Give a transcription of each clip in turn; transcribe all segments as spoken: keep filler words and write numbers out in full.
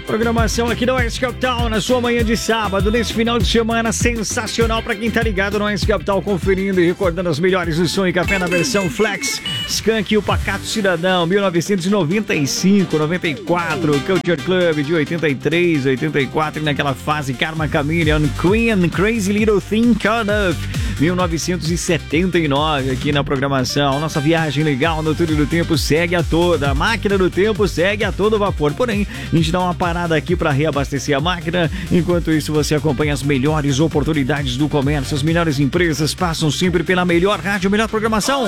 Programação aqui no Oeste Capital, na sua manhã de sábado, nesse final de semana sensacional para quem tá ligado no Oeste Capital, conferindo e recordando as melhores do som e café na versão Flex, Skank e o Pacato Cidadão, mil novecentos e noventa e cinco, noventa e quatro, Culture Club de oitenta e três, oitenta e quatro, e naquela fase Karma Chameleon, Queen, Crazy Little Thing Caught Up, mil novecentos e setenta e nove, aqui na programação. Nossa viagem legal no túnel do tempo segue a toda, a máquina do tempo segue a todo vapor, porém, a gente dá uma parada aqui para reabastecer a máquina. Enquanto isso, você acompanha as melhores oportunidades do comércio. As melhores empresas passam sempre pela melhor rádio, melhor programação.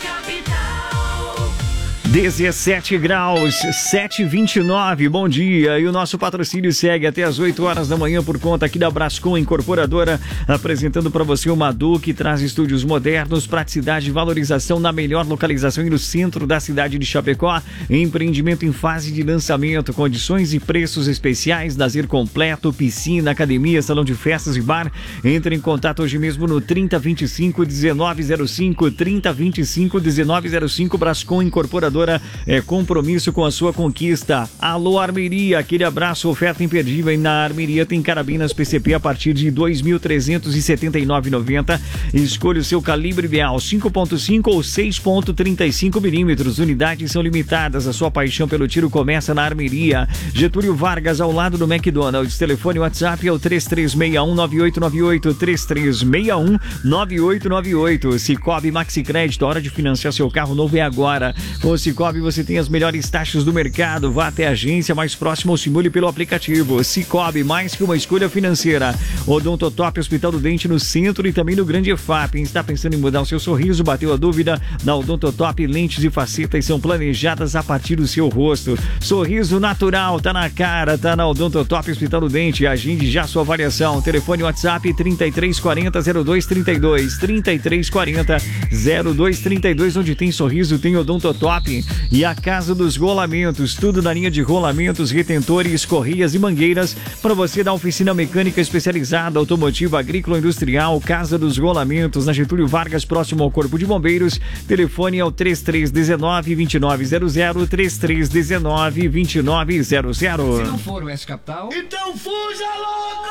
dezessete graus, sete e vinte e nove, bom dia. E o nosso patrocínio segue até as oito horas da manhã por conta aqui da Brascom Incorporadora, apresentando para você uma Madu, que traz estúdios modernos, praticidade e valorização na melhor localização e no centro da cidade de Chapecó. Empreendimento em fase de lançamento, condições e preços especiais, lazer completo, piscina, academia, salão de festas e bar. Entre em contato hoje mesmo no trinta, vinte e cinco, dezenove zero cinco, trinta, vinte e cinco, dezenove zero cinco. Brascom Incorporadora é compromisso com a sua conquista. Alô Armeria, aquele abraço, oferta imperdível. E na Armeria tem carabinas P C P a partir de dois mil trezentos e setenta e nove reais e noventa centavos. Escolha o seu calibre ideal, cinco ponto cinco ou seis ponto trinta e cinco milímetros. Unidades são limitadas. A sua paixão pelo tiro começa na Armeria. Getúlio Vargas, ao lado do McDonald's. Telefone WhatsApp é o três três seis um, nove oito nove oito, três três seis um, nove oito nove oito. Cicobi Maxi Crédito, hora de financiar seu carro novo é agora. Com o Cicobi você tem as melhores taxas do mercado. Vá até a agência mais próxima ou simule pelo aplicativo. Cicobi, mais que uma escolha financeira. Odontotop, Hospital do Dente no centro e também no Grande E F A P. Está pensando em mudar o seu sorriso? Bateu a dúvida? Na Odontotop, lentes e facetas são planejadas a partir do seu rosto. Sorriso natural, tá na cara, tá na Odontotop, Hospital do Dente. Agende já sua avaliação. Telefone WhatsApp trinta e três quarenta, zero dois trinta e dois, trinta e três quarenta, zero dois trinta e dois. Onde tem sorriso tem Odontotop. E a Casa dos Rolamentos, tudo na linha de rolamentos, retentores, correias e mangueiras para você da oficina mecânica especializada, automotiva, agrícola, industrial. Casa dos Rolamentos, na Getúlio Vargas, próximo ao Corpo de Bombeiros. Telefone é o três três um nove, dois nove zero zero, três três um nove, dois nove zero zero. Se não for o Oeste Capital, então fuja logo!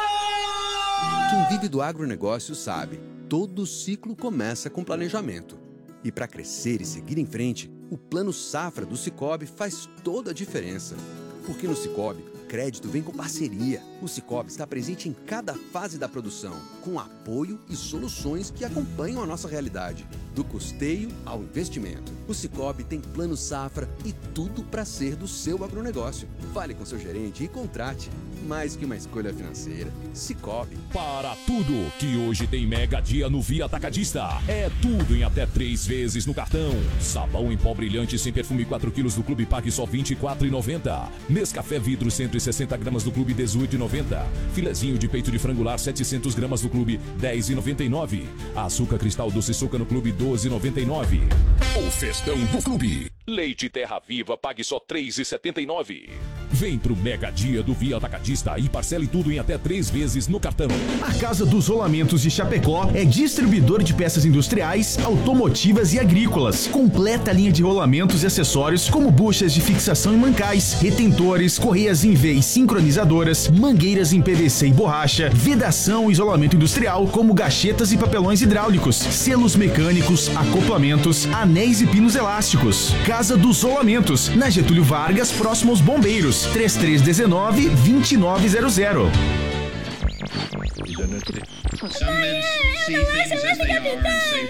Quem vive do agronegócio sabe, todo ciclo começa com planejamento. E para crescer e seguir em frente, o Plano Safra do Cicobi faz toda a diferença. Porque no Cicobi, crédito vem com parceria. O Cicobi está presente em cada fase da produção, com apoio e soluções que acompanham a nossa realidade, do custeio ao investimento. O Cicobi tem Plano Safra e tudo para ser do seu agronegócio. Fale com seu gerente e contrate. Mais que uma escolha financeira, Cicobi. Para tudo que hoje tem mega dia no Via Atacadista. É tudo em até três vezes no cartão. Sabão em pó brilhante sem perfume quatro quilos do Clube Pague só vinte e quatro reais e noventa centavos. Nescafé vidro cento e sessenta gramas do Clube dezoito reais e noventa centavos. Filezinho de peito de frangular setecentas gramas do Clube dez reais e noventa e nove centavos. Açúcar cristal doce suca no Clube doze reais e noventa e nove centavos. O festão do Clube. Leite Terra Viva pague só três reais e setenta e nove centavos. Vem pro mega dia do Via Atacadista e parcele tudo em até três vezes no cartão. A Casa dos Rolamentos de Chapecó é distribuidor de peças industriais, automotivas e agrícolas. Completa linha de rolamentos e acessórios como buchas de fixação e mancais, retentores, correias em V e sincronizadoras, mangueiras em P V C e borracha, vedação e isolamento industrial como gachetas e papelões hidráulicos, selos mecânicos, acoplamentos, anéis e pinos elásticos. Casa dos Rolamentos, na Getúlio Vargas, próximo aos Bombeiros. três três um nove, dois nove zero zero. Some men see things as they are and say